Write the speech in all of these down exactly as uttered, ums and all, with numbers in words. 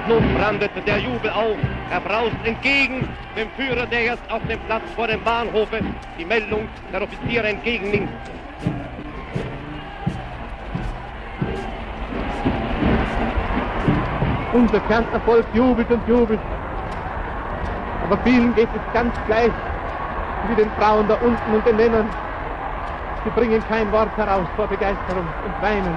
Nun brandet der Jubel auf, er braust entgegen dem Führer, der jetzt auf dem Platz vor dem Bahnhofe die Meldung der Offiziere entgegennimmt. Unser Kärntner Volk jubelt und jubelt. Aber vielen geht es ganz gleich wie den Frauen da unten und den Männern. Sie bringen kein Wort heraus vor Begeisterung und weinen.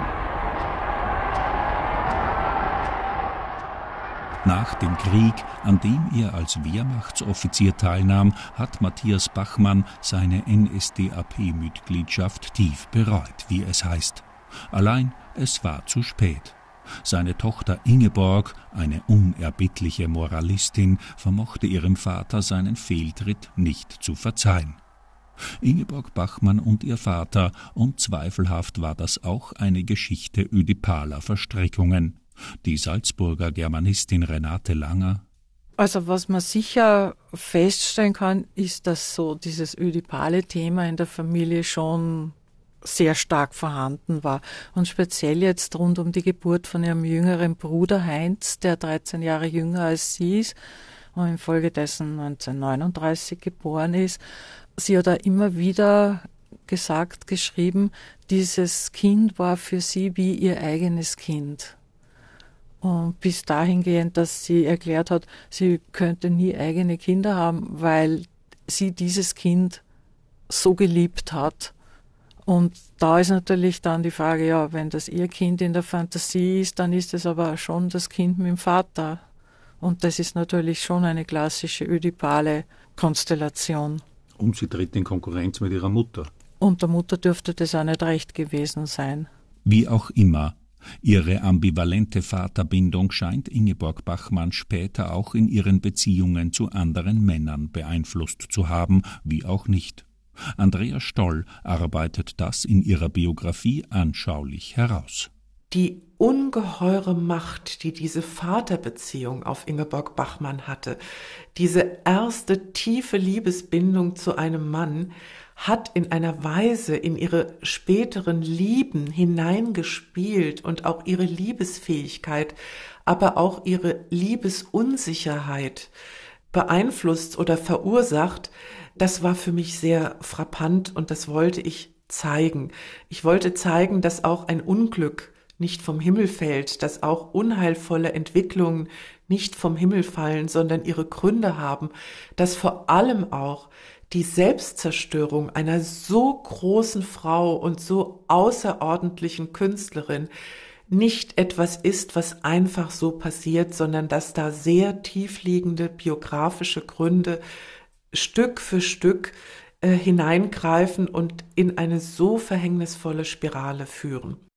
Nach dem Krieg, an dem er als Wehrmachtsoffizier teilnahm, hat Matthias Bachmann seine N S D A P-Mitgliedschaft tief bereut, wie es heißt. Allein, es war zu spät. Seine Tochter Ingeborg, eine unerbittliche Moralistin, vermochte ihrem Vater seinen Fehltritt nicht zu verzeihen. Ingeborg Bachmann und ihr Vater, unzweifelhaft war das auch eine Geschichte ödipaler Verstrickungen. Die Salzburger Germanistin Renate Langer: Also was man sicher feststellen kann, ist, dass so dieses ödipale Thema in der Familie schon sehr stark vorhanden war. Und speziell jetzt rund um die Geburt von ihrem jüngeren Bruder Heinz, der dreizehn Jahre jünger als sie ist und infolgedessen neunzehnhundertneununddreißig geboren ist. Sie hat da immer wieder gesagt, geschrieben, dieses Kind war für sie wie ihr eigenes Kind. Und bis dahingehend, dass sie erklärt hat, sie könnte nie eigene Kinder haben, weil sie dieses Kind so geliebt hat. Und da ist natürlich dann die Frage, ja, wenn das ihr Kind in der Fantasie ist, dann ist es aber schon das Kind mit dem Vater. Und das ist natürlich schon eine klassische ödipale Konstellation. Und sie tritt in Konkurrenz mit ihrer Mutter. Und der Mutter dürfte das auch nicht recht gewesen sein. Wie auch immer, ihre ambivalente Vaterbindung scheint Ingeborg Bachmann später auch in ihren Beziehungen zu anderen Männern beeinflusst zu haben, wie auch nicht. Andrea Stoll arbeitet das in ihrer Biografie anschaulich heraus. Die ungeheure Macht, die diese Vaterbeziehung auf Ingeborg Bachmann hatte, diese erste tiefe Liebesbindung zu einem Mann, hat in einer Weise in ihre späteren Lieben hineingespielt und auch ihre Liebesfähigkeit, aber auch ihre Liebesunsicherheit beeinflusst oder verursacht. Das war für mich sehr frappant und das wollte ich zeigen. Ich wollte zeigen, dass auch ein Unglück nicht vom Himmel fällt, dass auch unheilvolle Entwicklungen nicht vom Himmel fallen, sondern ihre Gründe haben, dass vor allem auch die Selbstzerstörung einer so großen Frau und so außerordentlichen Künstlerin nicht etwas ist, was einfach so passiert, sondern dass da sehr tiefliegende biografische Gründe Stück für Stück äh, hineingreifen und in eine so verhängnisvolle Spirale führen.